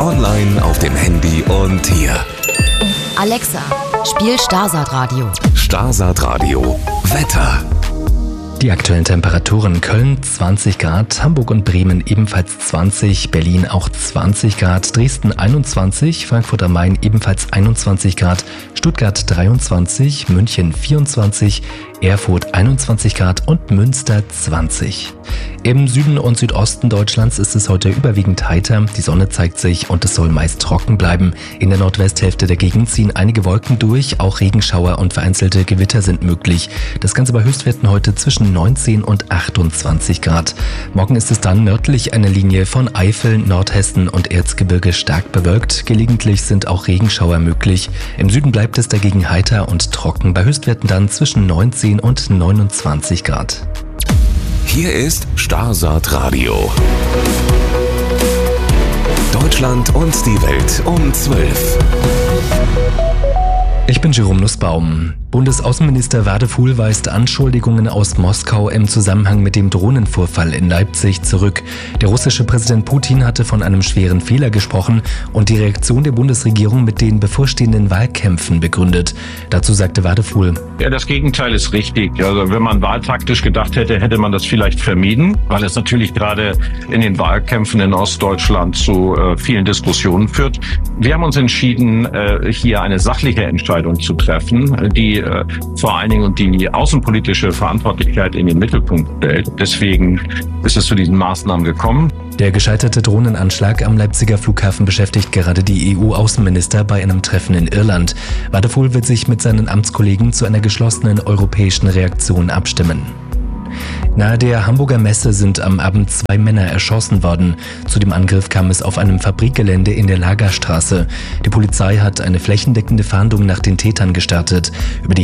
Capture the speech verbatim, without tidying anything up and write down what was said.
Online, auf dem Handy und hier. Alexa, spiel Starsat Radio. Starsat Radio. Wetter. Die aktuellen Temperaturen: Köln zwanzig Grad, Hamburg und Bremen ebenfalls zwanzig, Berlin auch zwanzig Grad, Dresden einundzwanzig, Frankfurt am Main ebenfalls einundzwanzig Grad, Stuttgart dreiundzwanzig, München vierundzwanzig, Erfurt einundzwanzig Grad und Münster zwanzig. Im Süden und Südosten Deutschlands ist es heute überwiegend heiter, die Sonne zeigt sich und es soll meist trocken bleiben. In der Nordwesthälfte der Gegend ziehen einige Wolken durch, auch Regenschauer und vereinzelte Gewitter sind möglich. Das Ganze bei Höchstwerten heute zwischen neunzehn und achtundzwanzig Grad. Morgen ist es dann nördlich einer Linie von Eifel, Nordhessen und Erzgebirge stark bewölkt. Gelegentlich sind auch Regenschauer möglich. Im Süden bleibt es dagegen heiter und trocken, bei Höchstwerten dann zwischen neunzehn und neunundzwanzig Grad. Hier ist Starsat Radio. Deutschland und die Welt um zwölf. Ich bin Jerome Nussbaum. Bundesaußenminister Wadefuhl weist Anschuldigungen aus Moskau im Zusammenhang mit dem Drohnenvorfall in Leipzig zurück. Der russische Präsident Putin hatte von einem schweren Fehler gesprochen und die Reaktion der Bundesregierung mit den bevorstehenden Wahlkämpfen begründet. Dazu sagte Wadefuhl: Ja, das Gegenteil ist richtig. Also wenn man wahltaktisch gedacht hätte, hätte man das vielleicht vermieden, weil es natürlich gerade in den Wahlkämpfen in Ostdeutschland zu äh, vielen Diskussionen führt. Wir haben uns entschieden, äh, hier eine sachliche Entscheidung zu treffen, die äh, vor allen Dingen und die außenpolitische Verantwortlichkeit in den Mittelpunkt stellt. Deswegen ist es zu diesen Maßnahmen gekommen. Der gescheiterte Drohnenanschlag am Leipziger Flughafen beschäftigt gerade die E U-Außenminister bei einem Treffen in Irland. Wadefuhl wird sich mit seinen Amtskollegen zu einer geschlossenen europäischen Reaktion abstimmen. Nahe der Hamburger Messe sind am Abend zwei Männer erschossen worden. Zu dem Angriff kam es auf einem Fabrikgelände in der Lagerstraße. Die Polizei hat eine flächendeckende Fahndung nach den Tätern gestartet. Über die